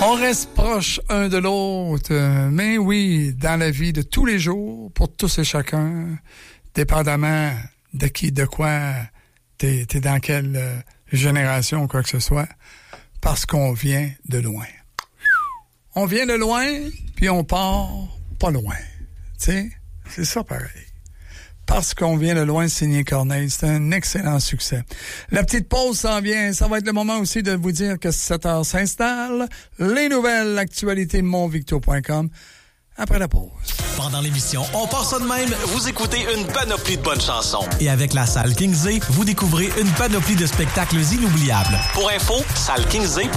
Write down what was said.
On reste proche un de l'autre, mais oui, dans la vie de tous les jours, pour tous et chacun, dépendamment de qui, de quoi, t'es dans quelle génération ou quoi que ce soit, parce qu'on vient de loin. On vient de loin, puis on part pas loin. Tu sais, c'est ça pareil. Parce qu'on vient de loin, signé Corneille. C'est un excellent succès. La petite pause s'en vient. Ça va être le moment aussi de vous dire que 7 heures s'installe. Les nouvelles, l'actualité, monvicto.com. Après la pause. Pendant l'émission On part ça de même, vous écoutez une panoplie de bonnes chansons. Et avec la salle Kingsley, vous découvrez une panoplie de spectacles inoubliables. Pour info, salleKingsley.com.